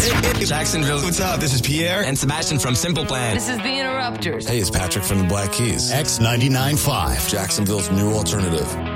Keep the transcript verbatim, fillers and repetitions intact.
Jacksonville, what's up? This is Pierre and Sebastian from Simple Plan. This is the Interrupters. Hey, it's Patrick from the Black Keys. X ninety-nine point five, Jacksonville's new alternative.